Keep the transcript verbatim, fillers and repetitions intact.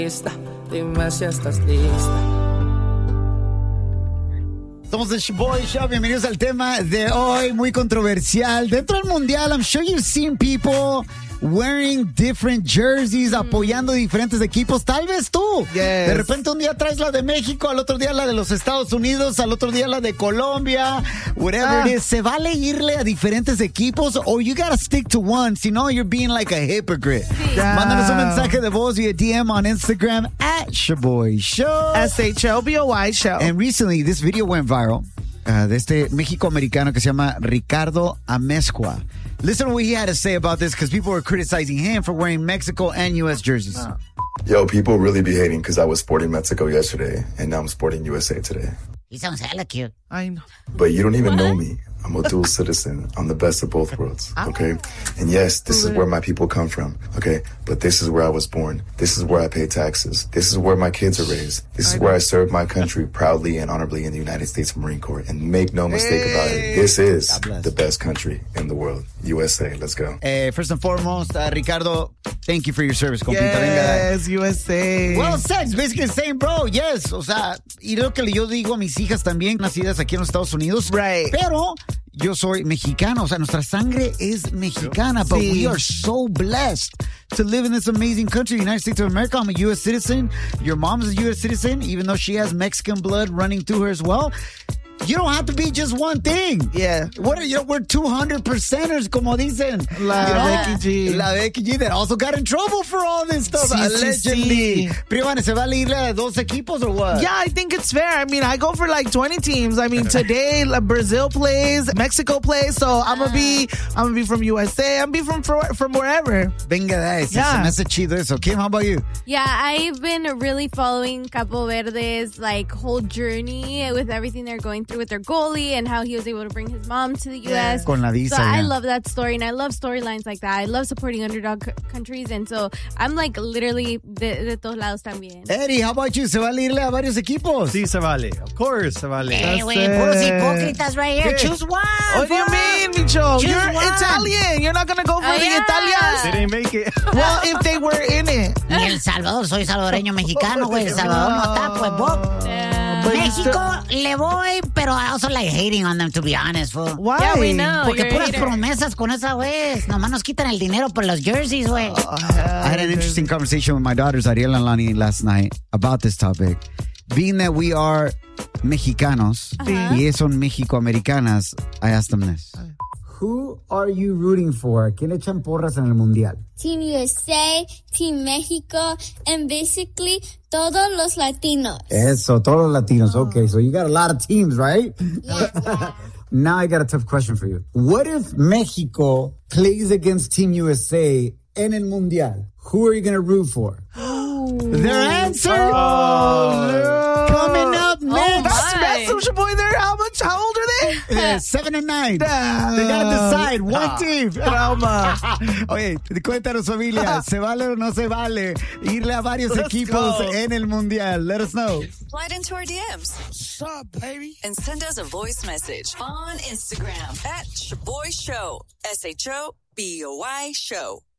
Dime si estás lista. Somos The Shaboy Show. Bienvenidos al tema de hoy, muy controversial. Dentro del mundial, I'm sure you've seen people wearing different jerseys, apoyando diferentes equipos. Tal vez tú. Yes. De repente un día traes la de México, al otro día la de los Estados Unidos, al otro día la de Colombia, whatever Ah. it is. ¿Se vale irle a diferentes equipos or you gotta stick to one? Si no, you're being like a hypocrite. Yeah. Mándanos un mensaje de voz via D M on Instagram at Shaboy Show. S H O B O Y Show. And recently, this video went viral uh, de este México-americano que se llama Ricardo Amezcua. Listen to what he had to say about this because people were criticizing him for wearing Mexico and U S jerseys. Oh. Yo, people really be hating because I was sporting Mexico yesterday and now I'm sporting U S A today. He sounds hella cute. I know. But you don't even know me. I'm a dual citizen. I'm the best of both worlds, okay? And yes, this is where my people come from, okay? But this is where I was born. This is where I pay taxes. This is where my kids are raised. This is where I serve my country proudly and honorably in the United States Marine Corps. And make no mistake about it, this is God bless. the best country in the world. U S A, let's go. Eh, first and foremost, uh, Ricardo, thank you for your service, compita. Yes, U S A. Venga. Well said. It's basically the same, bro. Yes. O sea, y lo que yo digo a mis hijas también, nacidas aquí en los Estados Unidos. Right. Pero yo soy mexicano. O sea, nuestra sangre es mexicana. But Sí. we are so blessed to live in this amazing country, the United States of America. I'm a U S citizen. Your mom is a U S citizen, even though she has Mexican blood running through her as well. You don't have to be just one thing. Yeah. What are you? We're two hundred percenters, como dicen. La You know? Becky G. La Becky G that also got in trouble for all this stuff, Sí, sí, allegedly. sí. Pero, Iván, ¿se vale irle a dos equipos or what? Yeah, I think it's fair. I mean, I go for like twenty teams. I mean, today like, Brazil plays, Mexico plays, so I'm gonna be, I'm gonna be from U S A. I'm gonna be from from, from wherever. Venga, de ahí. Se Yeah. me hace chido eso. Kim, how about you? Yeah, I've been really following Capo Verde's like whole journey with everything they're going through with their goalie and how he was able to bring his mom to the U S. Con la visa, So I yeah. love that story and I love storylines like that. I love supporting underdog c- countries and so I'm like literally de, de todos lados también. Eddie, how about you? ¿Se vale irle a varios equipos? Sí, se vale. Of course, se vale. Hey, güey, it. puros hipócritas right here. ¿Qué? Choose one. What do you fuck. mean, Micho? Choose You're one. Italian. You're not gonna go for Oh, the yeah. Italians. They didn't make it. Well, if they were in it. Ni El Salvador, soy salvadoreño mexicano, güey. El Salvador no está, pues, Bob. Yeah. But you México le voy, pero I also like hating on them, to be honest, fool. Why? Yeah, we know. Porque You're a puras hater. promesas con esa, güey. Nomás nos quitan el dinero por los jerseys, güey. I had an interesting conversation with my daughters, Ariel and Lani, last night about this topic. Being that we are mexicanos y ellas son mexicoamericanas, I asked them this. Who are you rooting for? ¿Quién echan porras en el mundial? Team U S A, Team Mexico, and basically todos los latinos. Eso, todos los latinos. Okay, so you got a lot of teams, right? Yeah. Now I got a tough question for you. What if Mexico plays against Team U S A en el mundial? Who are you going to root for? Their answer? Oh, Coming up next. That's my. that's Social Boy there. How much? How old are they? Yeah, seven and nine. Damn. They gotta decide one Ah, team. Trauma. Oye, cuéntanos familia, ¿se vale o no se vale irle a varios Let's equipos go. en el mundial? Let us know. Slide into our D Ms. What's up, baby? And send us a voice message on Instagram at Shaboy Show. S H O B O Y Show.